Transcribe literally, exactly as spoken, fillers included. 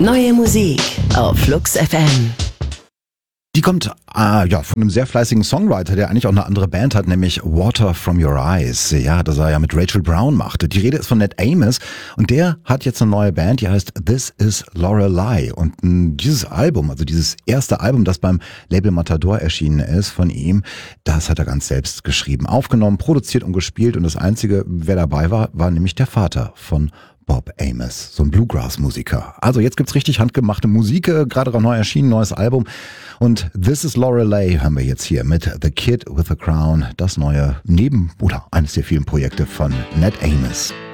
Neue Musik auf Flux F M. Die kommt äh, ja, von einem sehr fleißigen Songwriter, der eigentlich auch eine andere Band hat, nämlich Water From Your Eyes. Ja, das er ja mit Rachel Brown machte. Die Rede ist von Ned Amos und der hat jetzt eine neue Band, die heißt This Is Lorelei. Und mh, dieses Album, also dieses erste Album, das beim Label Matador erschienen ist von ihm, das hat er ganz selbst geschrieben, aufgenommen, produziert und gespielt. Und das Einzige, wer dabei war, war nämlich der Vater von Bob Amos, so ein Bluegrass-Musiker. Also jetzt gibt's richtig handgemachte Musik, äh, gerade neu erschienen, neues Album. Und This Is Lorelei haben wir jetzt hier mit The Kid with a Crown, das neue Neben- oder eines der vielen Projekte von Ned Amos.